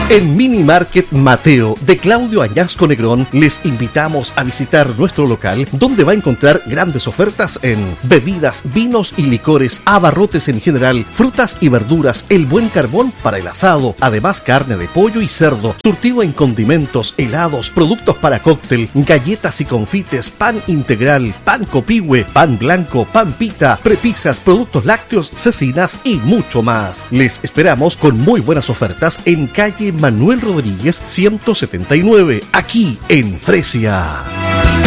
En Mini Market Mateo de Claudio Añasco Negrón les invitamos a visitar nuestro local, donde va a encontrar grandes ofertas en bebidas, vinos y licores, abarrotes en general, frutas y verduras, el buen carbón para el asado, además carne de pollo y cerdo, surtido en condimentos, helados, productos para cóctel, galletas y confites, pan integral, pan copihue, pan blanco, pan pita, prepisas, productos lácteos, cecinas y mucho más. Les esperamos con muy buenas ofertas en calle Manuel Rodríguez 179, aquí en Fresia.